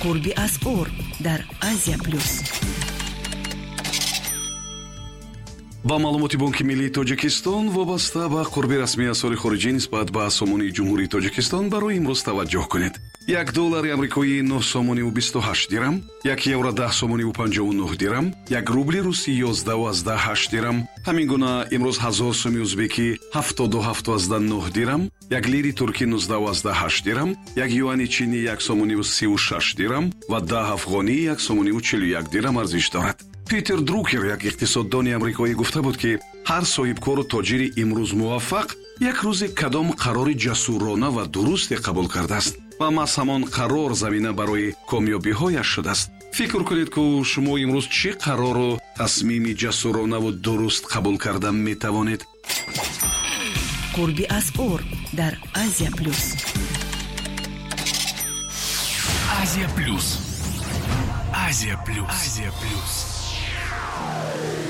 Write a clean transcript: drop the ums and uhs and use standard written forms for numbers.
قربی از اور در آسیا پلوس. با маълумоти Бонки Миллии Тоҷикистон вобаста ба қурби расмии асъори хориҷӣ нисбат ба сомони ҷумҳурии Тоҷикистон барои имрӯз таваҷҷӯҳ кунед. $1 амрикоӣ 9.28 дирам, €1 10.59 дирам, ₹1 русӣ 11.8 дирам. ҳамин гуна имрӯз 1000 соми ӯзбекӣ 77.9 дирам, 1 лири туркӣ 19.8 дирам, 1 юани чинӣ 1.36 дирам ва 10 афғонӣ 1.41 дирам арзиш дорад. Питер Друкер, як иқтисоддони амрикоӣ, гуфта буд ки ҳар соҳибкору тоҷири имрӯз муваффақ як рӯзе кадом қарори ҷасурона ва дурусте қабул кардааст ва маҳз ҳамон қарор замина барои комёбиҳояш шудааст. фикр кунед ки шумо имрӯз чӣ қарору тасмими ҷасуронаву дуруст қабул карда метавонед? قربی از اور در آسیا پلوس. آسیا پلوس. آسیا پلوس. آسیا پلوس.